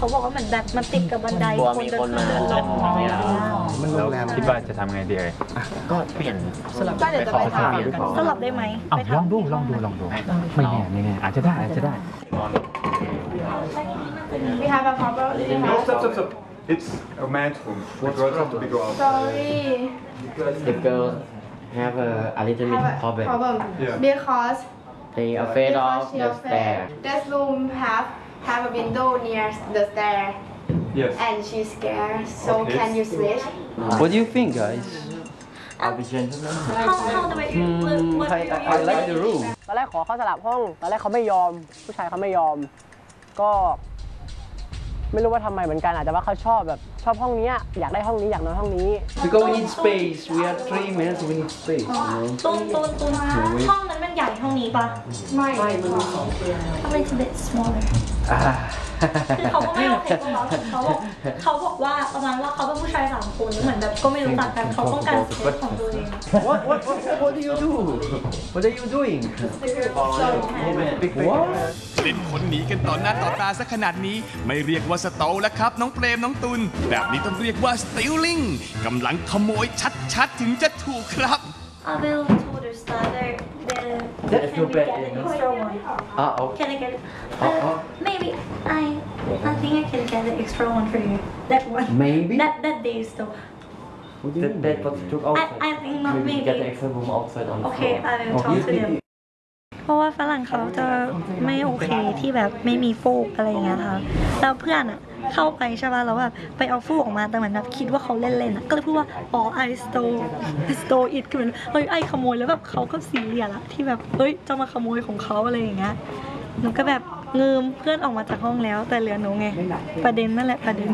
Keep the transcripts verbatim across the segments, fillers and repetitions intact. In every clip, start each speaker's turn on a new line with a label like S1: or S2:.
S1: เขาบอกว่าเหมือนแบบมันติดกับบันไดคนเดินขึ้นเดินลง
S2: มันโรงแรมคิดว่าจะทำไงดีเลยก็เปลี่ยนสลับก็เดี๋ยวจะไปทำ
S1: สลับได้ไหม
S2: ลองดูลองดูลองดูไม่แน่ไม่แน่อาจจะได้อาจจะได้
S3: We have a problem.
S4: No, stop, stop, stop. It's a man's room. The girls have to be go out.
S3: Sorry.
S5: The girls have a, a little bit problem.
S3: Problem.
S4: Yeah.
S3: Because
S5: They afraid
S3: because
S5: of
S3: she
S5: the
S3: afraid.
S5: stair.
S3: This room have have a window near the stair,
S4: Yes.
S3: and she's scared. So
S4: Okay.
S3: can you switch?
S6: What do you think, guys?
S5: I'll be gentleman.
S1: How how do I
S6: Hmm, I, I, I like the room.
S7: ตอนแรกขอเขาสลับห้องตอนแรกเขาไม่ยอมผู้ชายเขาไม่ยอมก็ไม่รู้ว่าทำไมเหมือนกันอาจจะว่าเขาชอบแบบชอบห้องนี้อยากได้ห้องนี้อยากนอนห้องนี้
S6: Because we need space. We have three minutes. We need space. You know.
S1: ตูนตูนตูนห้องนั้นมันใหญ่ห้องนี้ปะไม่ไม่มันมีสองเตียงทำไม it's a bit smaller คือเขาก็ไม่โอเคกับเราเขาบอกเขาบอกว่าประมาณว่าเขาเป็นผู้ชายสามคนเหมือนแบบก็ไม่รู้จักกันเขาต้องการสเปซของตัวเอง
S6: What, what, what, what do you do? What are you doing? What?
S8: เล่นคนหนีกันต่อหน้าต่อตาซะขนาดนี้ไม่เรียกว่าสโตแล้วครับน้องเปรมน้องตุลแบบนี้ต้องเรียกว่าสติลลิงกำลังขโมยชัดๆถึงจะถูกครับ
S1: I will told her starter the
S5: That's
S1: can
S5: too
S1: we
S5: bad,
S1: get
S5: you
S1: an
S5: know.
S1: extra one
S6: Uh oh.
S1: can I get it
S6: Uh
S1: uh,
S6: oh.
S1: maybe I I think I can get the extra one for you that one
S6: Maybe.
S1: that that day still
S5: What do you mean? That was took
S1: I I think not
S5: Maybe
S1: maybe
S5: get the extra room outside on the
S1: okay
S5: floor.
S1: I will talk to them เพราะว่าฝรั่งเขาจะไม่โอเคที่แบบไม่มีฟูกอะไรอย่างเงี้ยค่ะแล้วเพื่อนอ่ะเข้าไปใช่ป่ะแล้วแบบไปเอาฟูกออกมาแต่เหมือนแบบคิดว่าเขาเล่นๆอ่ะก็เลยพูดว่าอ๋อ I stole I stole it คือเหมือนเฮ้ยไอขโมยแล้วแบบเขาก็ซีเรียสละที่แบบเฮ้ยจะมาขโมยของเขาอะไรอย่างเงี้ยหนูก็แบบเงิมเพื่อนออกมาจากห้องแล้วแต่เหลือหนูไงประเด็นนั่นแหละประเด็น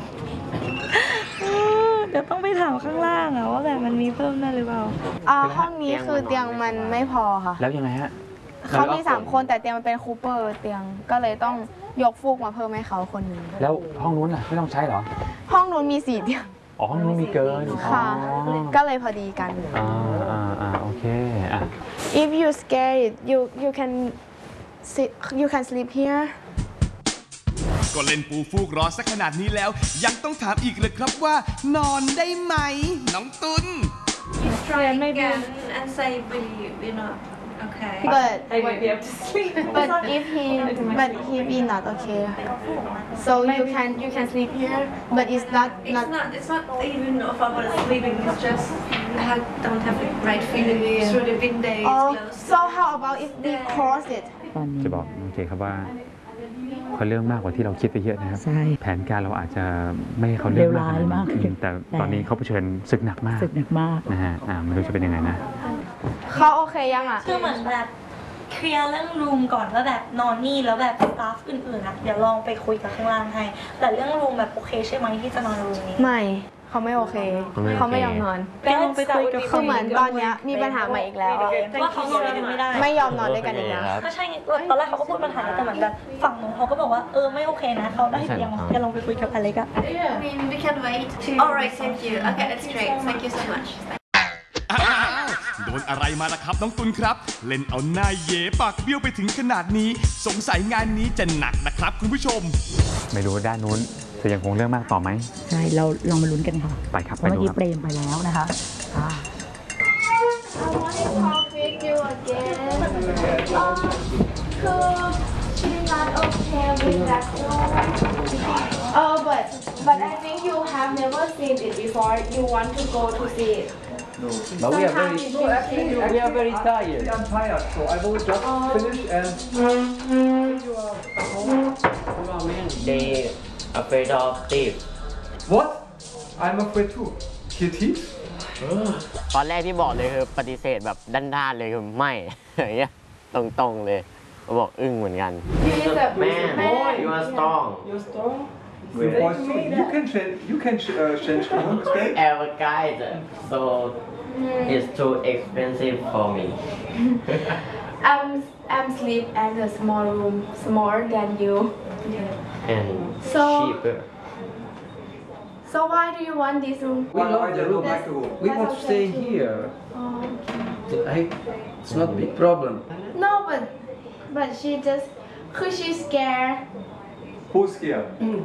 S1: เดี๋ยวต้องไปถามข้างล่างอ่ะว่าแบบมันมีเพิ่มได้หรือเปล่า
S3: อ่าห้องนี้คือเตียงมันไม่พอค่ะ
S2: แล้วยังไงฮะ
S3: เขามีสามคนแต่เตียงมันเป็นคูเปอร์เตียงก็เลยต้องยกฟูกมาเพิ่มให้เขาคนหนึ่ง
S2: แล้วห้องนู้นล่ะไม่ต้องใช้เหรอ
S3: ห้องนู้นมีสี่เตียง
S2: อ๋อห้องนู้นมีเกิน
S3: ค่ะ ก็เลยพอดีกัน
S2: อ่าอ่าอ่าโอเคอ่ะ
S3: If you scared you you can sit you can sleep here
S8: ก็เล่นปูฟูกรอสักขนาดนี้แล้วยังต้องถามอีกเลยครับว่านอนได้ไหมน้องตุล
S1: try and maybe
S9: and say we we're not okay.
S3: but
S9: I might be able to sleep.
S3: but if he but he be not okay so you can you can sleep here but it's not
S9: It's
S3: not
S9: not. It's not even if I was sleeping. It's just I don't have a great feeling through the window. It's
S3: oh
S9: closed.
S3: so how about if we close it
S2: จะบอกน้องเจครับว่าเขาเรื่องมากกว่าที่เราคิดไปเยอะนะครับแผนการเราอาจจะไม่ให้เขาเรื่องมากแต่ตอนนี้เขาเผชิญศึกหนักมากศึกหนักมากนะฮะอ่าไม่รู้จะเป็นยังไงนะ
S3: เขาโอเคยังอ่ะ
S1: คือเหมือนแบบเคลียร์เรื่องรูมก่อนว่าแบบนอนนี่แล้วแบบสตาฟอื่นๆอ่ะเดี๋ยวลองไปคุยกับข้างล่างให้แต่เรื่องรูมแบบโอเคใช่ไหมที่จะนอนรูมนี้
S3: ไม่เขาไม่โอเคเขาไม่ยอมนอน
S1: ไปลองไปคุยกับ
S3: คือเหมือนตอนเนี้ยมีปัญหาใหม่อีกแล้วอะ
S1: ว่าเขานอนด้วยกันไม่ได้
S3: ไม่ยอมนอนด้วยกันอีกแล้ว
S1: ก็ใช่ไงตอนแรกเขาก็พูดปัญหาแต่เหมือนแบบฝั่งนู้นเขาก็บอกว่าเออไม่โอเคนะเขาได้เตียงเดี๋ยวลองไปคุยกับอเล็กอะ
S9: I mean, we can wait. All right, thank you. Okay, that's great. Thank you so much.
S8: อ้าวโดนอะไรมาล่ะครับน้องตุลครับ เล่นเอาหน้าเย่ปากเบี้ยวไปถึงขนาดนี้สงสัยงานนี้จะหนักนะครับคุณผู้ชม
S2: ไม่รู้ด้านนู้นจะยังคงเรื่องมากต่อไหม
S10: ใช่เราลองมาลุ้นกันค่ะ
S2: ไปครับ
S10: เพ
S2: ไป
S10: ราะเมื่
S2: ดู
S10: อกี้
S2: ครับ
S10: เปรมไปแล้วนะคะอ่า
S3: I want to talk with you again. Um, so she's not okay with that one. Oh, but but I think you have never seen it before. You want to go to see it.
S6: No. But we are very,
S3: No, actually, you-
S6: we are very tired.
S4: I'm tired, so I will just finish and you are home.
S5: They afraid of thieves.
S4: What? I'm afraid too. He thieves?
S5: ตอนแรกที่บอกเลยคือปฏิเสธแบบด้านๆเลยคือไม่อย่างเงี้ยตรงๆเลยเขาบอกอึ้งเหมือนกัน
S3: He is a
S5: Man you are strong
S4: Your voice too. You can change. You can ch- uh, change the room. Okay?
S5: Our guide so it's too expensive for me
S3: I'm I'm sleep at a small room, smaller than you.
S5: and
S3: So-
S5: cheaper
S3: So why do you want this room?
S6: We love the room.
S4: Like the room.
S6: We want to stay here.
S3: Oh,
S6: I, it's not a big problem.
S3: no, but but she just, cause she's scared.
S4: Who's scared?